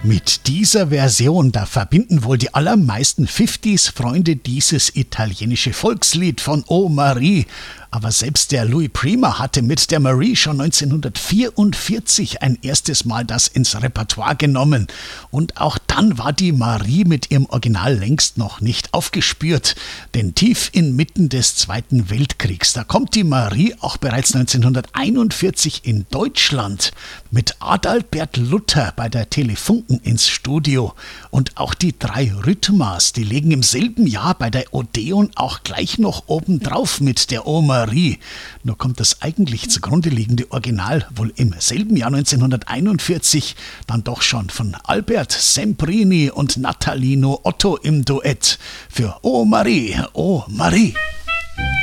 Mit dieser Version, da verbinden wohl die allermeisten 50s-Freunde dieses italienische Volkslied von Oh Marie. Aber selbst der Louis Prima hatte mit der Marie schon 1944 ein erstes Mal das ins Repertoire genommen. Und auch dann war die Marie mit ihrem Original längst noch nicht aufgespürt. Denn tief inmitten des Zweiten Weltkriegs, da kommt die Marie auch bereits 1941 in Deutschland mit Adalbert Luther bei der Telefunken ins Studio. Und auch die drei Rhythmas, die legen im selben Jahr bei der Odeon auch gleich noch obendrauf mit der O Marie. Nur kommt das eigentlich zugrunde liegende Original wohl im selben Jahr 1941 dann doch schon von Albert Semprini und Natalino Otto im Duett für O Marie, O Marie.